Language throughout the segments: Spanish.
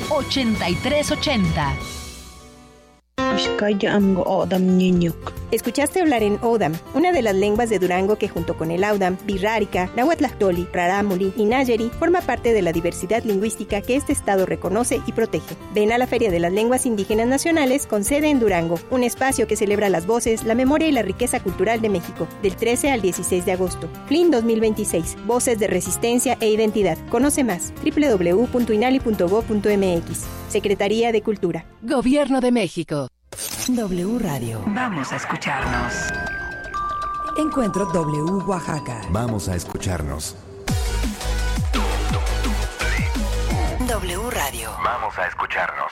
8380. Escuchaste hablar en Odam, una de las lenguas de Durango que junto con el Audam, Birrárica, Nahuatlactoli, Rarámuri y Nayeri forma parte de la diversidad lingüística que este estado reconoce y protege. Ven a la Feria de las Lenguas Indígenas Nacionales con sede en Durango, un espacio que celebra las voces, la memoria y la riqueza cultural de México, del 13 al 16 de agosto. FLIN 2026, Voces de Resistencia e Identidad. Conoce más, www.inali.gov.mx. Secretaría de Cultura. Gobierno de México. W Radio. Vamos a escucharnos. Encuentro W Oaxaca. Vamos a escucharnos. W Radio. Vamos a escucharnos.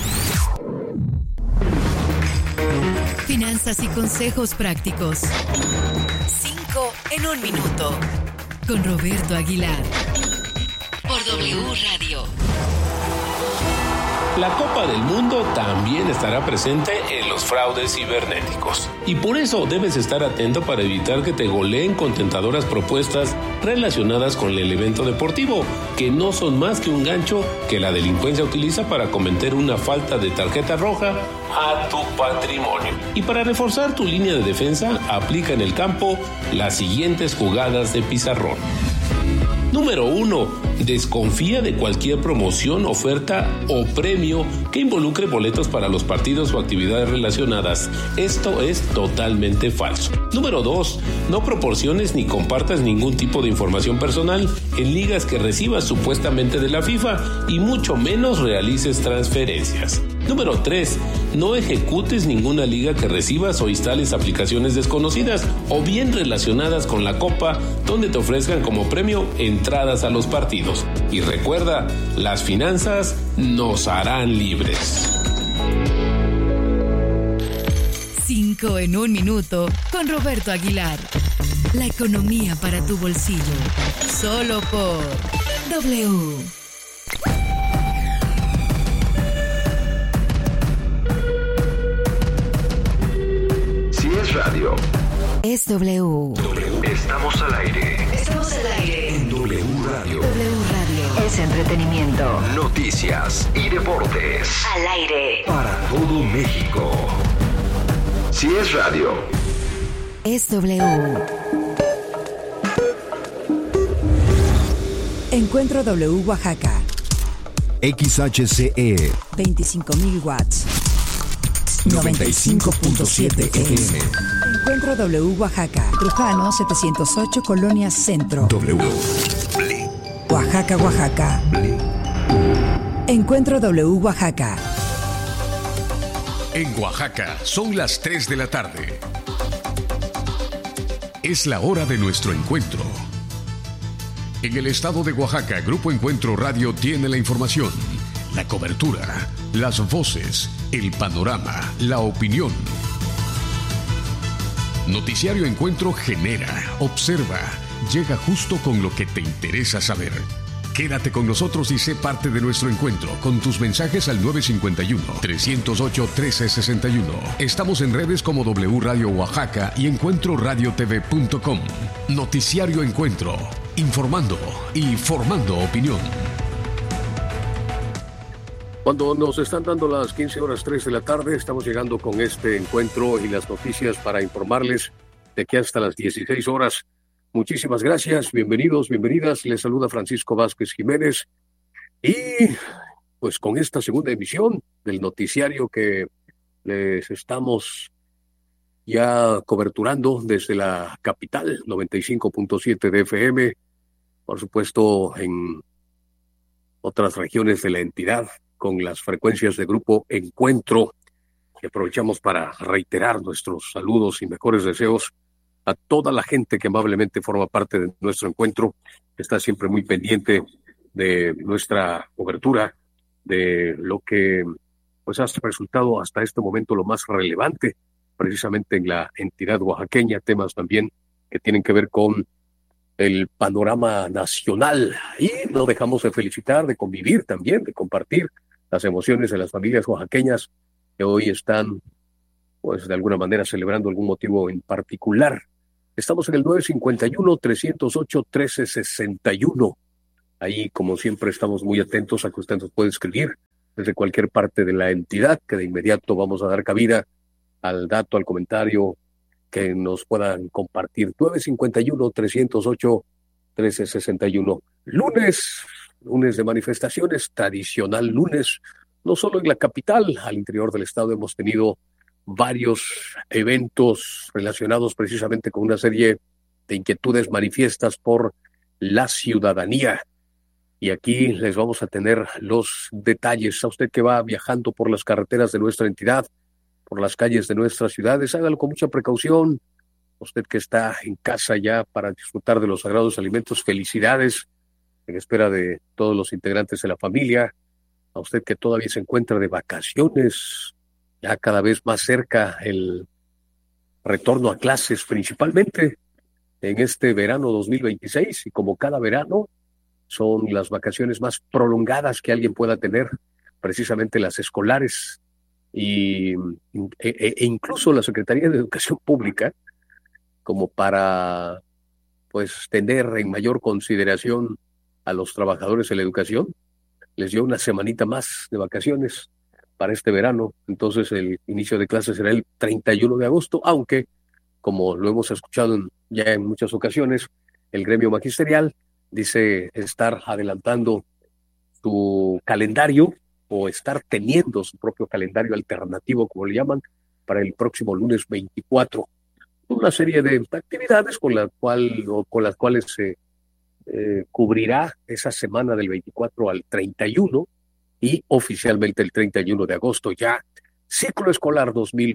Finanzas y consejos prácticos. 5 en 1 minuto. Con Roberto Aguilar. Por W Radio. La Copa del Mundo también estará presente en los fraudes cibernéticos. Y por eso debes estar atento para evitar que te goleen con tentadoras propuestas relacionadas con el evento deportivo, que no son más que un gancho que la delincuencia utiliza para cometer una falta de tarjeta roja a tu patrimonio. Y para reforzar tu línea de defensa, aplica en el campo las siguientes jugadas de pizarrón. Número 1. Desconfía de cualquier promoción, oferta o premio que involucre boletos para los partidos o actividades relacionadas. Esto es totalmente falso. Número 2. No proporciones ni compartas ningún tipo de información personal en ligas que recibas supuestamente de la FIFA y mucho menos realices transferencias. Número 3. No ejecutes ninguna liga que recibas o instales aplicaciones desconocidas o bien relacionadas con la Copa donde te ofrezcan como premio entradas a los partidos. Y recuerda, las finanzas nos harán libres. 5 en 1 minuto con Roberto Aguilar. La economía para tu bolsillo. Solo por W. Si es radio, Es W. estamos al aire. Estamos al aire. En W Radio. W Radio. Es entretenimiento. Noticias y deportes. Al aire. Para todo México. Si es radio, Es W. Encuentro W Oaxaca. XHCE 25.000 watts. 95.7 FM. Encuentro W Oaxaca. Trujano 708 Colonia Centro. W. Oaxaca, Oaxaca. Encuentro W Oaxaca. En Oaxaca son las 3 de la tarde. Es la hora de nuestro encuentro. En el estado de Oaxaca, Grupo Encuentro Radio tiene la información, la cobertura, las voces, el panorama, la opinión. Noticiario Encuentro genera, observa, llega justo con lo que te interesa saber. Quédate con nosotros y sé parte de nuestro encuentro con tus mensajes al 951-308-1361. Estamos en redes como W Radio Oaxaca y encuentroradiotv.com. Noticiario Encuentro, informando y formando opinión. Cuando nos están dando las 15:03 de la tarde, estamos llegando con este encuentro y las noticias para informarles de que hasta las 16 horas. Muchísimas gracias, bienvenidos, bienvenidas. Les saluda Francisco Vázquez Jiménez. Y pues con esta segunda emisión del noticiario que les estamos ya coberturando desde la capital, 95.7 de FM, por supuesto en otras regiones de la entidad, con las frecuencias de Grupo Encuentro. Y aprovechamos para reiterar nuestros saludos y mejores deseos a toda la gente que amablemente forma parte de nuestro encuentro, que está siempre muy pendiente de nuestra cobertura, de lo que pues ha resultado hasta este momento lo más relevante, precisamente en la entidad oaxaqueña, temas también que tienen que ver con el panorama nacional. Y no dejamos de felicitar, de convivir también, de compartir las emociones de las familias oaxaqueñas que hoy están, pues de alguna manera, celebrando algún motivo en particular. Estamos en el 951-308-1361. Ahí, como siempre, estamos muy atentos a que usted nos puede escribir desde cualquier parte de la entidad, que de inmediato vamos a dar cabida al dato, al comentario que nos puedan compartir. 951-308-1361. Lunes de manifestaciones, tradicional lunes, no solo en la capital, al interior del estado hemos tenido varios eventos relacionados precisamente con una serie de inquietudes manifiestas por la ciudadanía. Y aquí les vamos a tener los detalles. A usted que va viajando por las carreteras de nuestra entidad, por las calles de nuestras ciudades, hágalo con mucha precaución. A usted que está en casa ya para disfrutar de los sagrados alimentos, felicidades, en espera de todos los integrantes de la familia. A usted que todavía se encuentra de vacaciones, ya cada vez más cerca el retorno a clases, principalmente en este verano 2026, y como cada verano son las vacaciones más prolongadas que alguien pueda tener, precisamente las escolares, e incluso la Secretaría de Educación Pública, como para pues tener en mayor consideración a los trabajadores de la educación, les dio una semanita más de vacaciones para este verano. Entonces el inicio de clases será el 31 de agosto, aunque, como lo hemos escuchado ya en muchas ocasiones, el gremio magisterial dice estar adelantando su calendario o estar teniendo su propio calendario alternativo, como le llaman, para el próximo lunes 24. Una serie de actividades con las cuales se cubrirá esa semana del 24 al 31 y oficialmente el 31 de agosto ya ciclo escolar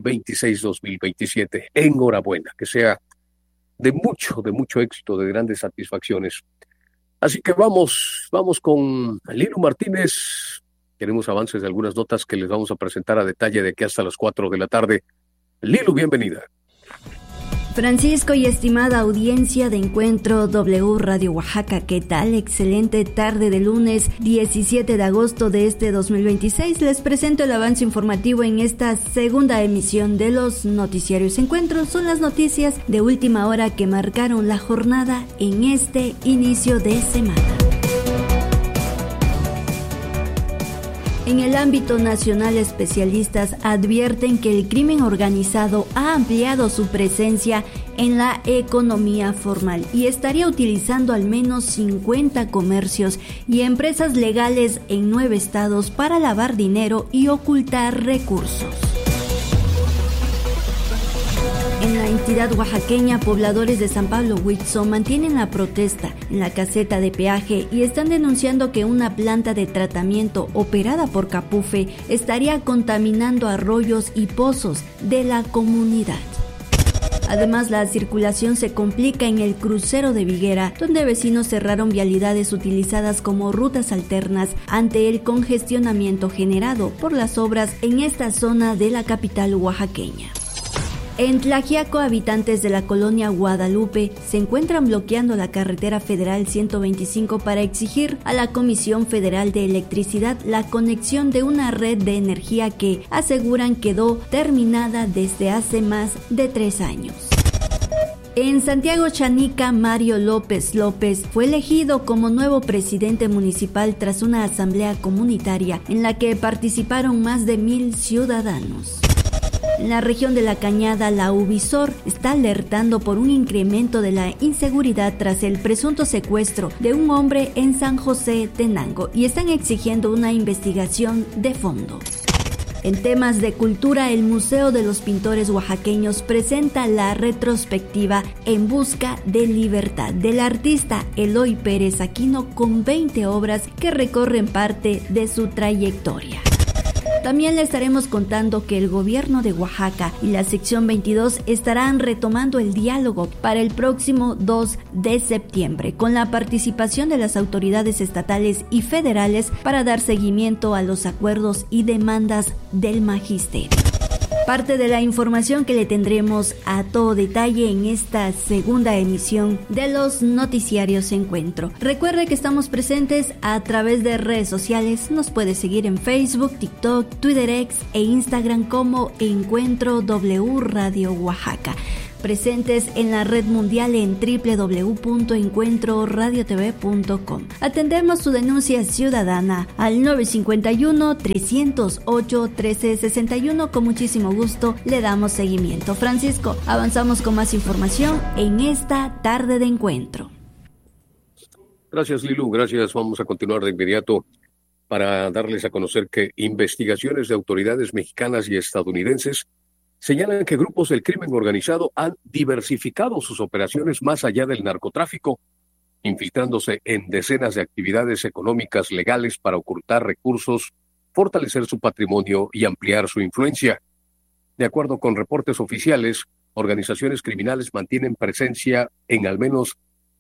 2026-2027. Enhorabuena, que sea de mucho éxito, de grandes satisfacciones. Así que vamos con Lilu Martínez. Tenemos avances de algunas notas que les vamos a presentar a detalle de aquí hasta las 4 de la tarde. Lilu, bienvenida. Francisco y estimada audiencia de Encuentro W Radio Oaxaca, ¿qué tal? Excelente tarde de lunes 17 de agosto de este 2026. Les presento el avance informativo en esta segunda emisión de los noticiarios Encuentro. Son las noticias de última hora que marcaron la jornada en este inicio de semana. En el ámbito nacional, especialistas advierten que el crimen organizado ha ampliado su presencia en la economía formal y estaría utilizando al menos 50 comercios y empresas legales en 9 estados para lavar dinero y ocultar recursos. En la entidad oaxaqueña, pobladores de San Pablo Huitzó mantienen la protesta en la caseta de peaje y están denunciando que una planta de tratamiento operada por Capufe estaría contaminando arroyos y pozos de la comunidad. Además, la circulación se complica en el crucero de Viguera, donde vecinos cerraron vialidades utilizadas como rutas alternas ante el congestionamiento generado por las obras en esta zona de la capital oaxaqueña. En Tlaxiaco, habitantes de la colonia Guadalupe se encuentran bloqueando la carretera federal 125 para exigir a la Comisión Federal de Electricidad la conexión de una red de energía que aseguran quedó terminada desde hace más de 3 años. En Santiago Chanica, Mario López fue elegido como nuevo presidente municipal tras una asamblea comunitaria en la que participaron más de 1,000 ciudadanos. En la región de La Cañada, la Uvisor está alertando por un incremento de la inseguridad tras el presunto secuestro de un hombre en San José Tenango y están exigiendo una investigación de fondo. En temas de cultura, el Museo de los Pintores Oaxaqueños presenta la retrospectiva En Busca de Libertad del artista Eloy Pérez Aquino con 20 obras que recorren parte de su trayectoria. También le estaremos contando que el gobierno de Oaxaca y la sección 22 estarán retomando el diálogo para el próximo 2 de septiembre, con la participación de las autoridades estatales y federales para dar seguimiento a los acuerdos y demandas del magisterio. Parte de la información que le tendremos a todo detalle en esta segunda emisión de los noticiarios Encuentro. Recuerde que estamos presentes a través de redes sociales. Nos puede seguir en Facebook, TikTok, Twitter X e Instagram como Encuentro W Radio Oaxaca. presentes en la red mundial en www.encuentroradiotv.com. Atendemos su denuncia ciudadana al 951-308-1361. Con muchísimo gusto le damos seguimiento. Francisco, avanzamos con más información en esta tarde de encuentro. Gracias, Lilu, gracias. Vamos a continuar de inmediato para darles a conocer que investigaciones de autoridades mexicanas y estadounidenses señalan que grupos del crimen organizado han diversificado sus operaciones más allá del narcotráfico, infiltrándose en decenas de actividades económicas legales para ocultar recursos, fortalecer su patrimonio y ampliar su influencia. De acuerdo con reportes oficiales, organizaciones criminales mantienen presencia en al menos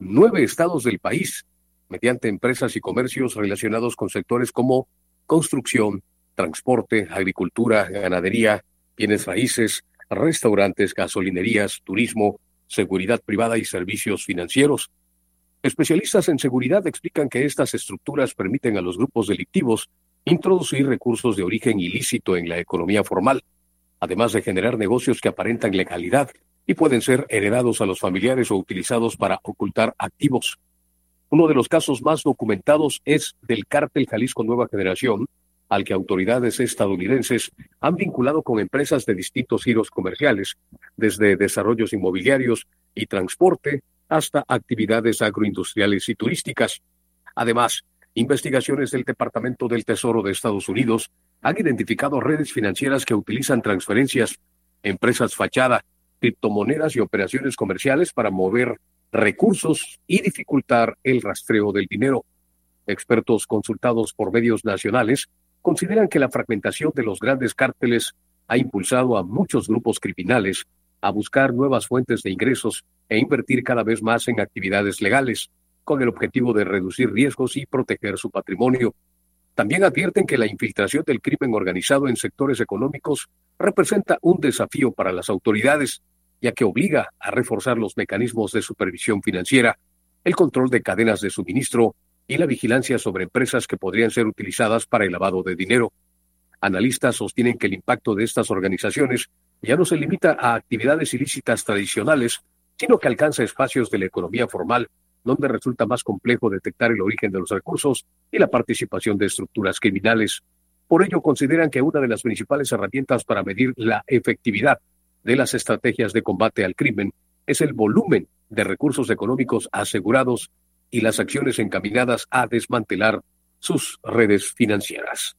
9 estados del país, mediante empresas y comercios relacionados con sectores como construcción, transporte, agricultura, ganadería, bienes raíces, restaurantes, gasolinerías, turismo, seguridad privada y servicios financieros. Especialistas en seguridad explican que estas estructuras permiten a los grupos delictivos introducir recursos de origen ilícito en la economía formal, además de generar negocios que aparentan legalidad y pueden ser heredados a los familiares o utilizados para ocultar activos. Uno de los casos más documentados es del cártel Jalisco Nueva Generación, al que autoridades estadounidenses han vinculado con empresas de distintos giros comerciales, desde desarrollos inmobiliarios y transporte hasta actividades agroindustriales y turísticas. Además, investigaciones del Departamento del Tesoro de Estados Unidos han identificado redes financieras que utilizan transferencias, empresas fachada, criptomonedas y operaciones comerciales para mover recursos y dificultar el rastreo del dinero. Expertos consultados por medios nacionales consideran que la fragmentación de los grandes cárteles ha impulsado a muchos grupos criminales a buscar nuevas fuentes de ingresos e invertir cada vez más en actividades legales, con el objetivo de reducir riesgos y proteger su patrimonio. También advierten que la infiltración del crimen organizado en sectores económicos representa un desafío para las autoridades, ya que obliga a reforzar los mecanismos de supervisión financiera, el control de cadenas de suministro y la vigilancia sobre empresas que podrían ser utilizadas para el lavado de dinero. Analistas sostienen que el impacto de estas organizaciones ya no se limita a actividades ilícitas tradicionales, sino que alcanza espacios de la economía formal, donde resulta más complejo detectar el origen de los recursos y la participación de estructuras criminales. Por ello, consideran que una de las principales herramientas para medir la efectividad de las estrategias de combate al crimen es el volumen de recursos económicos asegurados y las acciones encaminadas a desmantelar sus redes financieras.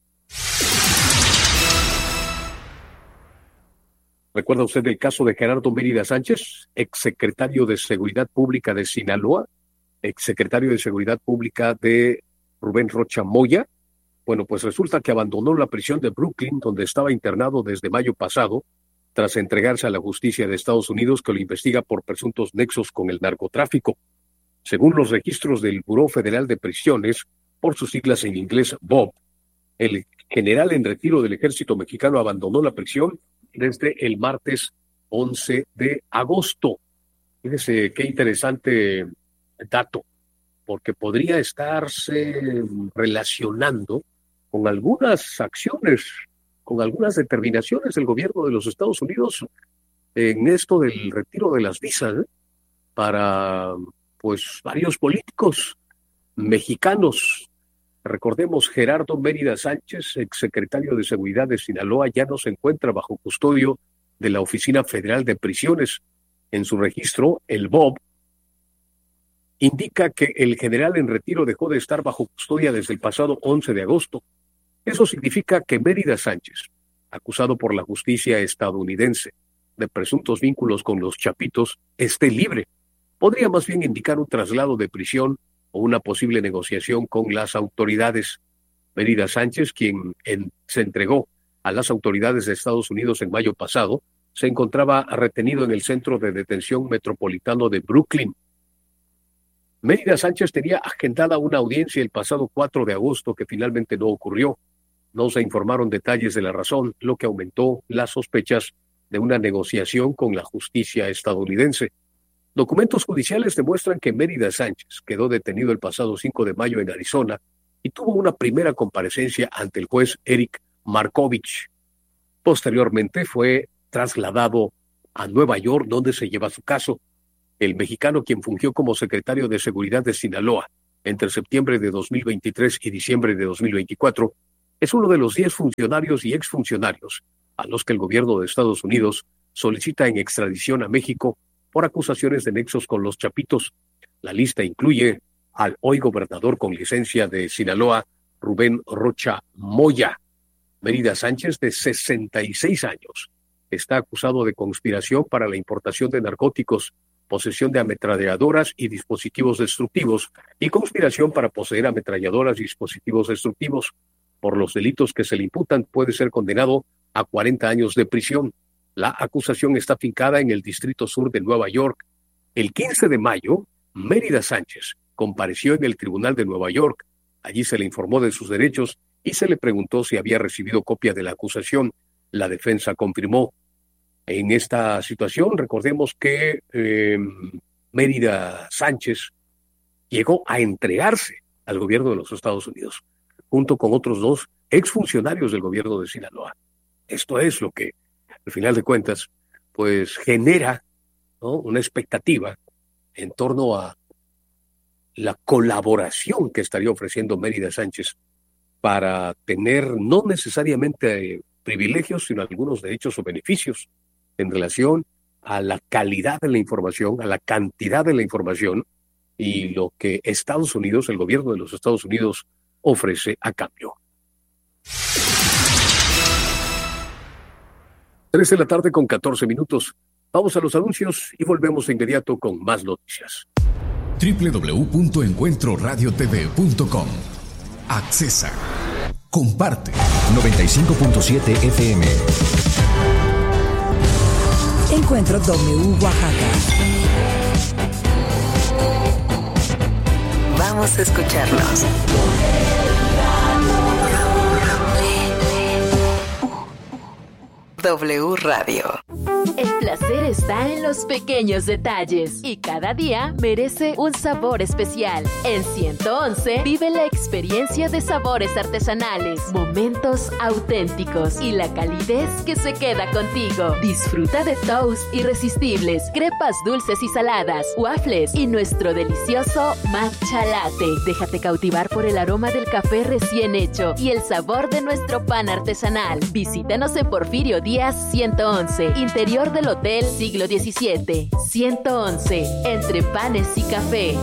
¿Recuerda usted el caso de Gerardo Mérida Sánchez, exsecretario de Seguridad Pública de Sinaloa, exsecretario de Seguridad Pública de Rubén Rocha Moya? Bueno, pues resulta que abandonó la prisión de Brooklyn, donde estaba internado desde mayo pasado, tras entregarse a la justicia de Estados Unidos, que lo investiga por presuntos nexos con el narcotráfico. Según los registros del Buró Federal de Prisiones, por sus siglas en inglés BOP, el general en retiro del ejército mexicano abandonó la prisión desde el martes 11 de agosto. Fíjese qué interesante dato, porque podría estarse relacionando con algunas acciones, con algunas determinaciones del gobierno de los Estados Unidos en esto del retiro de las visas, para pues varios políticos mexicanos. Recordemos, Gerardo Mérida Sánchez, exsecretario de Seguridad de Sinaloa, ya no se encuentra bajo custodio de la Oficina Federal de Prisiones. En su registro, el BOP indica que el general en retiro dejó de estar bajo custodia desde el pasado 11 de agosto. Eso significa que Mérida Sánchez, acusado por la justicia estadounidense de presuntos vínculos con los Chapitos, esté libre. Podría más bien indicar un traslado de prisión o una posible negociación con las autoridades. Mérida Sánchez, quien se entregó a las autoridades de Estados Unidos en mayo pasado, se encontraba retenido en el Centro de Detención Metropolitano de Brooklyn. Mérida Sánchez tenía agendada una audiencia el pasado 4 de agosto que finalmente no ocurrió. No se informaron detalles de la razón, lo que aumentó las sospechas de una negociación con la justicia estadounidense. Documentos judiciales demuestran que Mérida Sánchez quedó detenido el pasado 5 de mayo en Arizona y tuvo una primera comparecencia ante el juez Eric Markovich. Posteriormente fue trasladado a Nueva York, donde se lleva su caso. El mexicano, quien fungió como secretario de Seguridad de Sinaloa entre septiembre de 2023 y diciembre de 2024, es uno de los 10 funcionarios y exfuncionarios a los que el gobierno de Estados Unidos solicita en extradición a México por acusaciones de nexos con los Chapitos. La lista incluye al hoy gobernador con licencia de Sinaloa, Rubén Rocha Moya. Mérida Sánchez, de 66 años, está acusado de conspiración para la importación de narcóticos, posesión de ametralladoras y dispositivos destructivos, y conspiración para poseer ametralladoras y dispositivos destructivos. Por los delitos que se le imputan, puede ser condenado a 40 años de prisión. La acusación está fincada en el Distrito Sur de Nueva York. El 15 de mayo, Mérida Sánchez compareció en el Tribunal de Nueva York. Allí se le informó de sus derechos y se le preguntó si había recibido copia de la acusación. La defensa confirmó. En esta situación, recordemos que Mérida Sánchez llegó a entregarse al gobierno de los Estados Unidos, junto con otros 2 exfuncionarios del gobierno de Sinaloa. Esto es lo que, al final de cuentas, pues genera, ¿no?, una expectativa en torno a la colaboración que estaría ofreciendo Mérida Sánchez para tener no necesariamente privilegios, sino algunos derechos o beneficios en relación a la calidad de la información, a la cantidad de la información y lo que Estados Unidos, el gobierno de los Estados Unidos, ofrece a cambio. 3 de la tarde con 14 minutos. Vamos a los anuncios y volvemos de inmediato con más noticias. www.encuentroradiotv.com. Accesa. Comparte. 95.7 FM. Encuentro W Oaxaca. Vamos a escucharnos. W Radio. El placer está en los pequeños detalles y cada día merece un sabor especial. En 111 vive la experiencia de sabores artesanales, momentos auténticos y la calidez que se queda contigo. Disfruta de toast irresistibles, crepas dulces y saladas, waffles y nuestro delicioso matcha latte. Déjate cautivar por el aroma del café recién hecho y el sabor de nuestro pan artesanal. Visítanos en Porfirio Díaz 111, interior del Hotel Siglo XVII. 111, entre panes y café.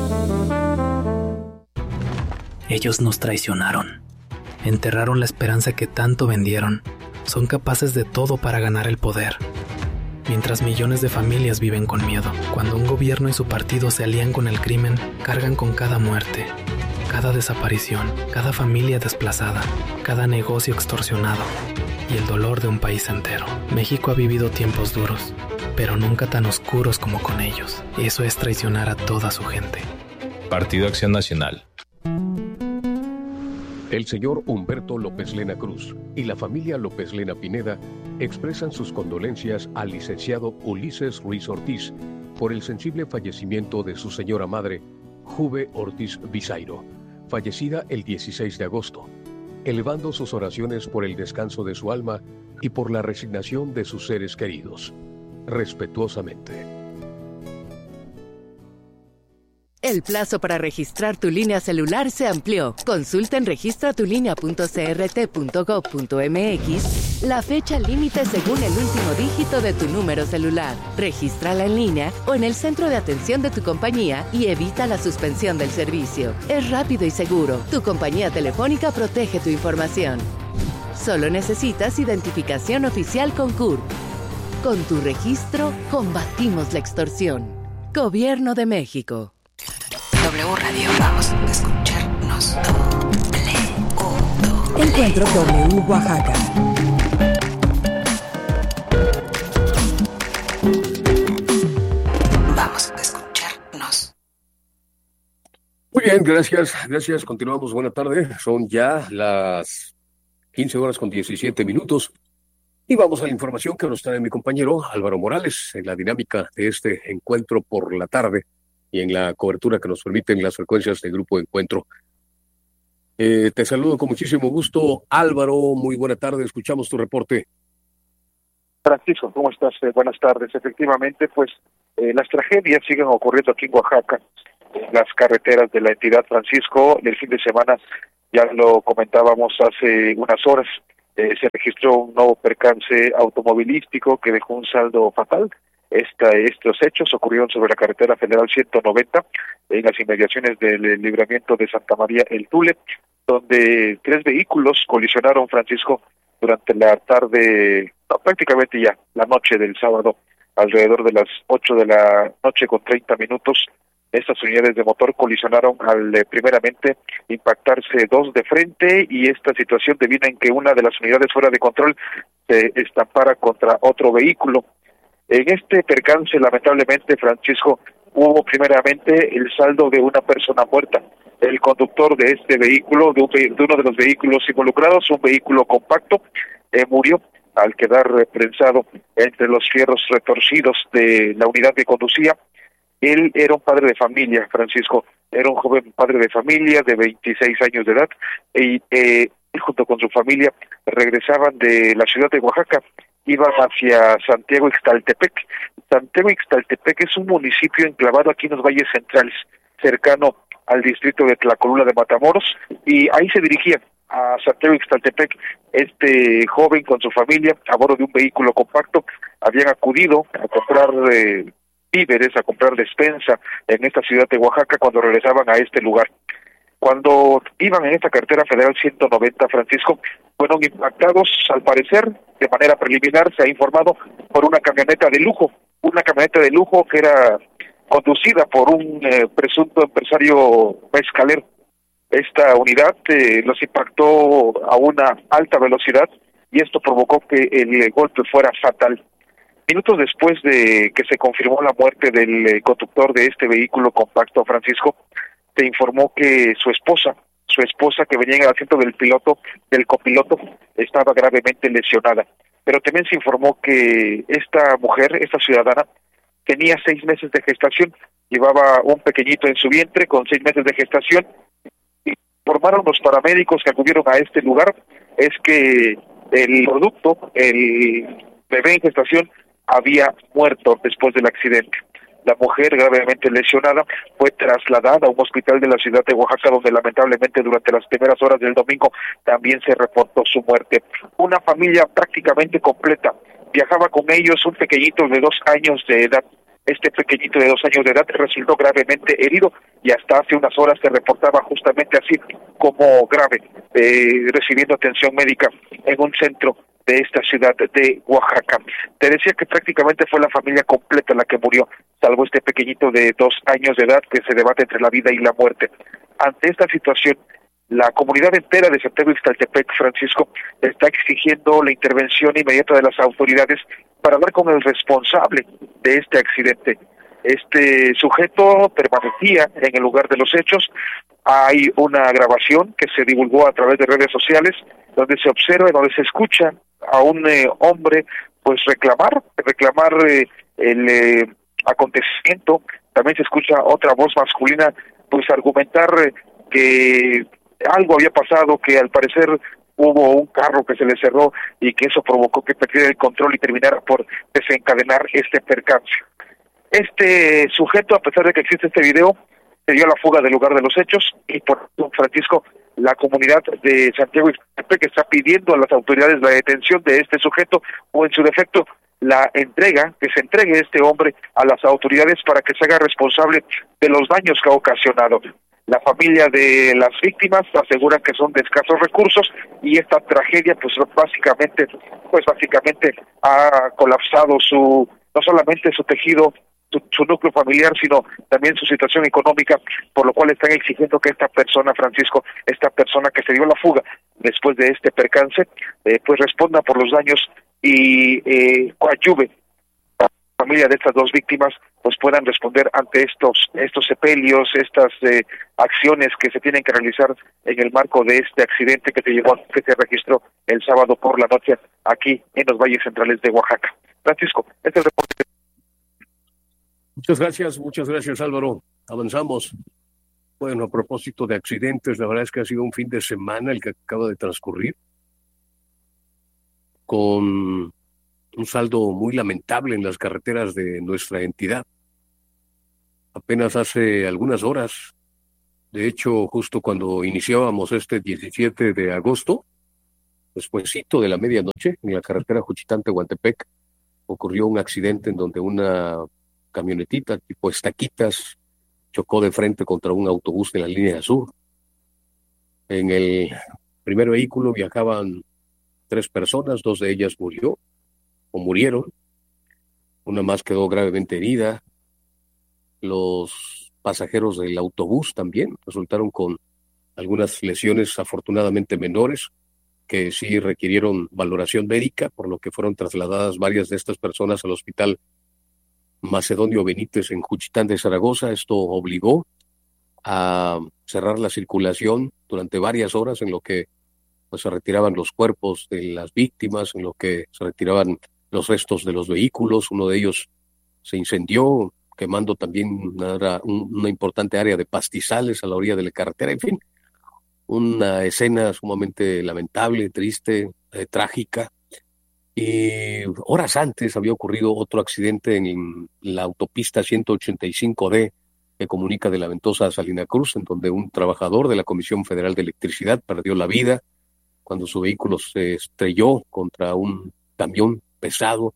Ellos nos traicionaron. Enterraron la esperanza que tanto vendieron. Son capaces de todo para ganar el poder. Mientras millones de familias viven con miedo. Cuando un gobierno y su partido se alían con el crimen, cargan con cada muerte, cada desaparición, cada familia desplazada, cada negocio extorsionado y el dolor de un país entero. México ha vivido tiempos duros, pero nunca tan oscuros como con ellos. Eso es traicionar a toda su gente. Partido Acción Nacional. El señor Humberto López Lena Cruz y la familia López Lena Pineda expresan sus condolencias al licenciado Ulises Ruiz Ortiz por el sensible fallecimiento de su señora madre, Juve Ortiz Visairo, fallecida el 16 de agosto, elevando sus oraciones por el descanso de su alma y por la resignación de sus seres queridos. Respetuosamente. El plazo para registrar tu línea celular se amplió. Consulta en registratulínea.crt.gov.mx la fecha límite según el último dígito de tu número celular. Regístrala en línea o en el centro de atención de tu compañía y evita la suspensión del servicio. Es rápido y seguro. Tu compañía telefónica protege tu información. Solo necesitas identificación oficial con CURP. Con tu registro, combatimos la extorsión. Gobierno de México. W Radio, vamos a escucharnos. Encuentro W Oaxaca. Vamos a escucharnos. Muy bien, gracias. Continuamos, buena tarde. Son ya las 15 horas con 17 minutos. Y vamos a la información que nos trae mi compañero Álvaro Morales en la dinámica de este encuentro por la tarde y en la cobertura que nos permiten las frecuencias del Grupo Encuentro. Te saludo con muchísimo gusto, Álvaro. Muy buena tarde, escuchamos tu reporte. Francisco, ¿cómo estás? Buenas tardes. Efectivamente, pues las tragedias siguen ocurriendo aquí en Oaxaca, en las carreteras de la entidad, Francisco. El fin de semana, ya lo comentábamos hace unas horas, se registró un nuevo percance automovilístico que dejó un saldo fatal. Estos hechos ocurrieron sobre la carretera federal 190, en las inmediaciones del libramiento de Santa María El Tule, donde 3 vehículos colisionaron, Francisco, durante la tarde, prácticamente ya la noche del sábado, alrededor de las 8 de la noche con 30 minutos. Estas unidades de motor colisionaron al primeramente impactarse 2 de frente, y esta situación devino en que una de las unidades fuera de control se estampara contra otro vehículo. En este percance, lamentablemente, Francisco, hubo primeramente el saldo de una persona muerta. El conductor de este vehículo, de uno de los vehículos involucrados, un vehículo compacto, murió al quedar prensado entre los fierros retorcidos de la unidad que conducía. Él era un padre de familia, Francisco, era un joven padre de familia de 26 años de edad, y junto con su familia regresaban de la ciudad de Oaxaca, iban hacia Santiago Ixtaltepec. Santiago Ixtaltepec es un municipio enclavado aquí en los valles centrales, cercano al distrito de Tlacolula de Matamoros, y ahí se dirigían a Santiago Ixtaltepec. Este joven con su familia, a bordo de un vehículo compacto, habían acudido a comprar víveres, a comprar despensa en esta ciudad de Oaxaca cuando regresaban a este lugar. Cuando iban en esta carretera federal 190, Francisco, fueron impactados, al parecer, de manera preliminar, se ha informado, por una camioneta de lujo que era conducida por un presunto empresario mezcalero. Esta unidad los impactó a una alta velocidad, y esto provocó que el golpe fuera fatal. Minutos después de que se confirmó la muerte del conductor de este vehículo compacto, Francisco, se informó que su esposa que venía en el asiento del copiloto, estaba gravemente lesionada. Pero también se informó que esta mujer, esta ciudadana, tenía 6 meses de gestación, llevaba un pequeñito en su vientre con 6 meses de gestación. Informaron los paramédicos que acudieron a este lugar es que el bebé en gestación, había muerto después del accidente. La mujer, gravemente lesionada, fue trasladada a un hospital de la ciudad de Oaxaca, donde lamentablemente durante las primeras horas del domingo también se reportó su muerte. Una familia prácticamente completa. Viajaba con ellos un pequeñito de 2 años de edad. Este pequeñito de 2 años de edad resultó gravemente herido, y hasta hace unas horas se reportaba justamente así como grave, recibiendo atención médica en un centro de esta ciudad de Oaxaca. Te decía que prácticamente fue la familia completa la que murió, salvo este pequeñito de 2 años de edad que se debate entre la vida y la muerte. Ante esta situación, la comunidad entera de Santiago Ixtaltepec, Francisco, está exigiendo la intervención inmediata de las autoridades para dar con el responsable de este accidente. Este sujeto permanecía en el lugar de los hechos. Hay una grabación que se divulgó a través de redes sociales, donde se observa, donde se escucha a un hombre pues reclamar el acontecimiento. También se escucha otra voz masculina pues argumentar que algo había pasado, que al parecer hubo un carro que se le cerró y que eso provocó que perdiera el control y terminara por desencadenar este percance. Este sujeto, a pesar de que existe este video, se dio a la fuga del lugar de los hechos, y por Francisco, la comunidad de Santiago Ixtaltepec está pidiendo a las autoridades la detención de este sujeto, o en su defecto que se entregue este hombre a las autoridades para que se haga responsable de los daños que ha ocasionado. La familia de las víctimas asegura que son de escasos recursos, y esta tragedia pues básicamente ha colapsado no solamente su tejido, su núcleo familiar, sino también su situación económica, por lo cual están exigiendo que esta persona, Francisco, esta persona que se dio a la fuga después de este percance, pues responda por los daños y coadyuve a la familia de estas 2 víctimas, pues puedan responder ante estos sepelios, estas acciones que se tienen que realizar en el marco de este accidente que se registró el sábado por la noche aquí en los valles centrales de Oaxaca. Francisco, este es el reporte. Muchas gracias Álvaro. Avanzamos. Bueno, a propósito de accidentes, la verdad es que ha sido un fin de semana el que acaba de transcurrir, con un saldo muy lamentable en las carreteras de nuestra entidad. Apenas hace algunas horas, de hecho, justo cuando iniciábamos este 17 de agosto, despuesito de la medianoche, en la carretera Juchitán-Tehuantepec, ocurrió un accidente en donde una camionetita tipo estaquitas chocó de frente contra un autobús de la línea sur. En el primer vehículo viajaban 3 personas, 2 de ellas murieron, una más quedó gravemente herida. Los pasajeros del autobús también resultaron con algunas lesiones afortunadamente menores, que sí requirieron valoración médica, por lo que fueron trasladadas varias de estas personas al hospital Macedonio Benítez en Juchitán de Zaragoza. Esto obligó a cerrar la circulación durante varias horas, en lo que se retiraban los cuerpos de las víctimas, en lo que se retiraban los restos de los vehículos. Uno de ellos se incendió, quemando también una importante área de pastizales a la orilla de la carretera. En fin, una escena sumamente lamentable, triste, trágica. Y horas antes había ocurrido otro accidente en la autopista 185D que comunica de La Ventosa a Salina Cruz, en donde un trabajador de la Comisión Federal de Electricidad perdió la vida cuando su vehículo se estrelló contra un camión pesado.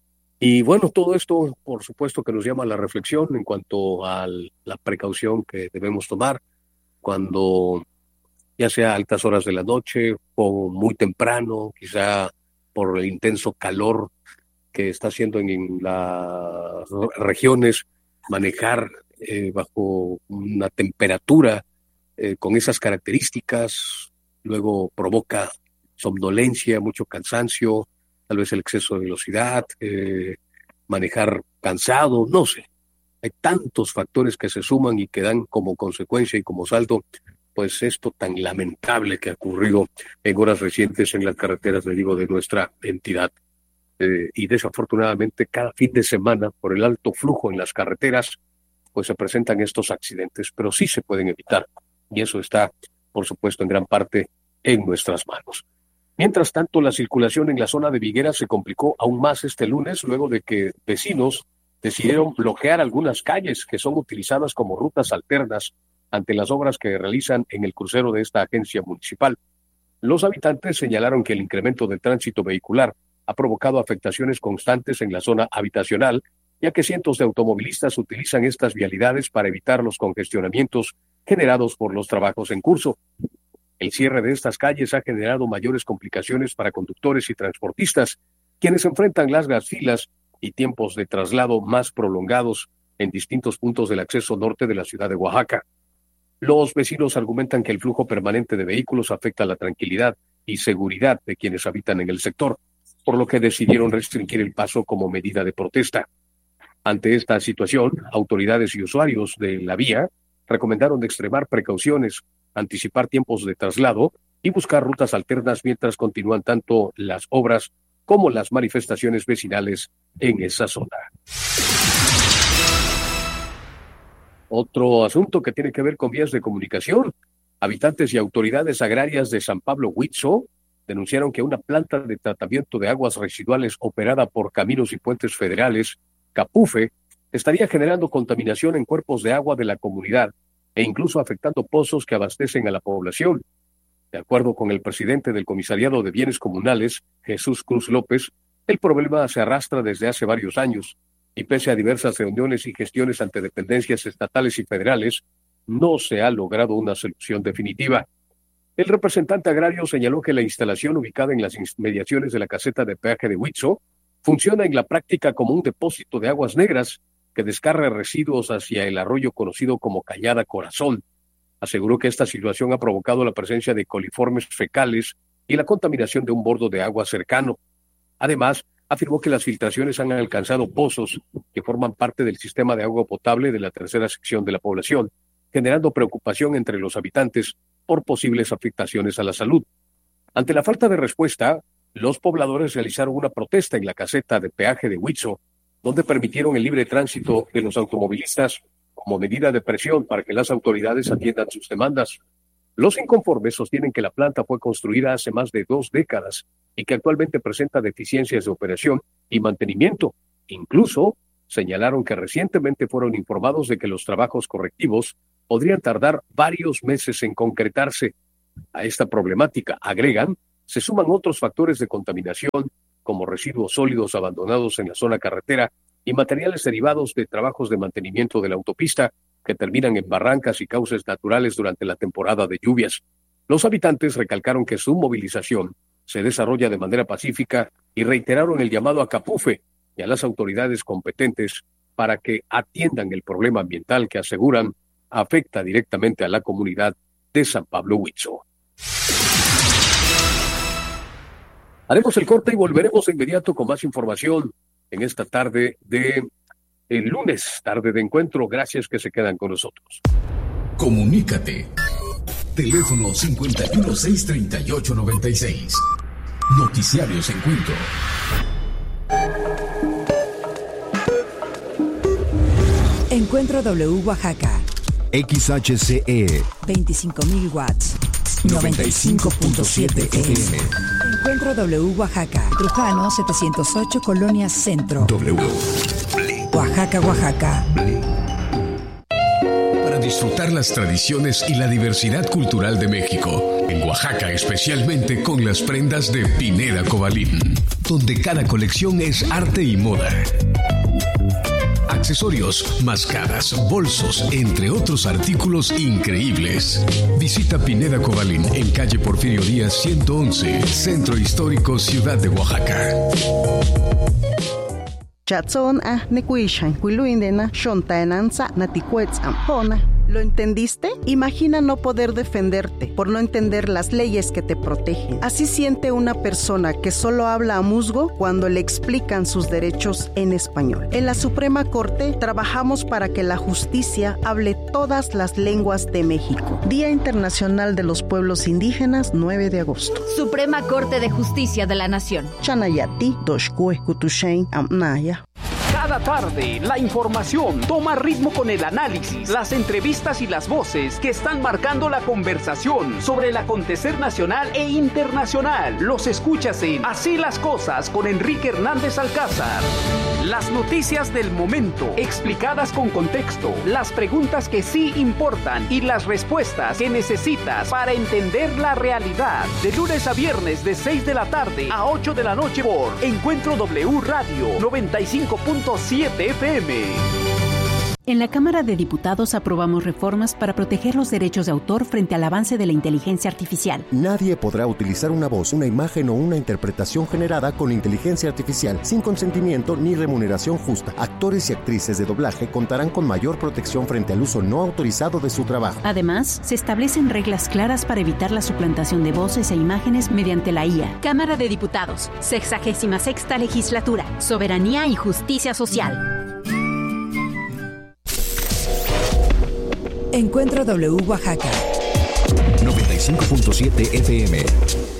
Y bueno, todo esto, por supuesto, que nos llama a la reflexión en cuanto a la precaución que debemos tomar cuando, ya sea a altas horas de la noche o muy temprano, quizá por el intenso calor que está haciendo en las regiones, manejar bajo una temperatura con esas características, luego provoca somnolencia, mucho cansancio, tal vez el exceso de velocidad, manejar cansado, no sé. Hay tantos factores que se suman y que dan como consecuencia y como saldo, pues esto tan lamentable que ha ocurrido en horas recientes en las carreteras, le digo, de nuestra entidad. Y desafortunadamente cada fin de semana, por el alto flujo en las carreteras, pues se presentan estos accidentes, pero sí se pueden evitar. Y eso está, por supuesto, en gran parte en nuestras manos. Mientras tanto, la circulación en la zona de Viguera se complicó aún más este lunes, luego de que vecinos decidieron bloquear algunas calles que son utilizadas como rutas alternas ante las obras que realizan en el crucero de esta agencia municipal. Los habitantes señalaron que el incremento del tránsito vehicular ha provocado afectaciones constantes en la zona habitacional, ya que cientos de automovilistas utilizan estas vialidades para evitar los congestionamientos generados por los trabajos en curso. El cierre de estas calles ha generado mayores complicaciones para conductores y transportistas, quienes enfrentan largas filas y tiempos de traslado más prolongados en distintos puntos del acceso norte de la ciudad de Oaxaca. Los vecinos argumentan que el flujo permanente de vehículos afecta la tranquilidad y seguridad de quienes habitan en el sector, por lo que decidieron restringir el paso como medida de protesta. Ante esta situación, autoridades y usuarios de la vía recomendaron extremar precauciones, anticipar tiempos de traslado y buscar rutas alternas mientras continúan tanto las obras como las manifestaciones vecinales en esa zona. Otro asunto que tiene que ver con vías de comunicación. Habitantes y autoridades agrarias de San Pablo Huizo denunciaron que una planta de tratamiento de aguas residuales operada por Caminos y Puentes Federales, Capufe, estaría generando contaminación en cuerpos de agua de la comunidad e incluso afectando pozos que abastecen a la población. De acuerdo con el presidente del Comisariado de Bienes Comunales, Jesús Cruz López, el problema se arrastra desde hace varios años y pese a diversas reuniones y gestiones ante dependencias estatales y federales, no se ha logrado una solución definitiva. El representante agrario señaló que la instalación ubicada en las inmediaciones de la caseta de peaje de Huizo funciona en la práctica como un depósito de aguas negras que descarga residuos hacia el arroyo conocido como Cañada Corazón. Aseguró que esta situación ha provocado la presencia de coliformes fecales y la contaminación de un bordo de agua cercano. Además, afirmó que las filtraciones han alcanzado pozos que forman parte del sistema de agua potable de la tercera sección de la población, generando preocupación entre los habitantes por posibles afectaciones a la salud. Ante la falta de respuesta, los pobladores realizaron una protesta en la caseta de peaje de Huizo, donde permitieron el libre tránsito de los automovilistas como medida de presión para que las autoridades atiendan sus demandas. Los inconformes sostienen que la planta fue construida hace más de 2 décadas y que actualmente presenta deficiencias de operación y mantenimiento. Incluso señalaron que recientemente fueron informados de que los trabajos correctivos podrían tardar varios meses en concretarse. A esta problemática, agregan, se suman otros factores de contaminación, como residuos sólidos abandonados en la zona carretera y materiales derivados de trabajos de mantenimiento de la autopista que terminan en barrancas y cauces naturales durante la temporada de lluvias. Los habitantes recalcaron que su movilización se desarrolla de manera pacífica y reiteraron el llamado a Capufe y a las autoridades competentes para que atiendan el problema ambiental que aseguran afecta directamente a la comunidad de San Pablo Huizo. Haremos el corte y volveremos de inmediato con más información en esta tarde de el lunes, tarde de encuentro. Gracias que se quedan con nosotros. Comunícate. Teléfono 5163896. Noticiarios Encuentro. Encuentro W Oaxaca. XHCE 25.000 watts. 95.7 FM. Encuentro W Oaxaca. Trujano 708 Colonia Centro. W. Oaxaca, Oaxaca. Para disfrutar las tradiciones y la diversidad cultural de México, en Oaxaca especialmente con las prendas de Pineda Cobalín, donde cada colección es arte y moda. Accesorios, máscaras, bolsos, entre otros artículos increíbles. Visita Pineda Cobalín en calle Porfirio Díaz 111, Centro Histórico, Ciudad de Oaxaca. ¿Lo entendiste? Imagina no poder defenderte por no entender las leyes que te protegen. Así siente una persona que solo habla a musgo cuando le explican sus derechos en español. En la Suprema Corte trabajamos para que la justicia hable todas las lenguas de México. Día Internacional de los Pueblos Indígenas, 9 de agosto. Suprema Corte de Justicia de la Nación. Chanayati, Doshkue, Kutushain, Amnaya. Cada tarde, la información toma ritmo con el análisis, las entrevistas y las voces que están marcando la conversación sobre el acontecer nacional e internacional. Los escuchas en Así las Cosas con Enrique Hernández Alcázar. Las noticias del momento, explicadas con contexto, las preguntas que sí importan y las respuestas que necesitas para entender la realidad. De lunes a viernes de 6 de la tarde a 8 de la noche por Encuentro W Radio 95.7 FM. En la Cámara de Diputados aprobamos reformas para proteger los derechos de autor frente al avance de la inteligencia artificial. Nadie podrá utilizar una voz, una imagen o una interpretación generada con inteligencia artificial sin consentimiento ni remuneración justa. Actores y actrices de doblaje contarán con mayor protección frente al uso no autorizado de su trabajo. Además, se establecen reglas claras para evitar la suplantación de voces e imágenes mediante la IA. Cámara de Diputados, 66ª Legislatura, Soberanía y Justicia Social. Encuentro W Oaxaca. 95.7 FM.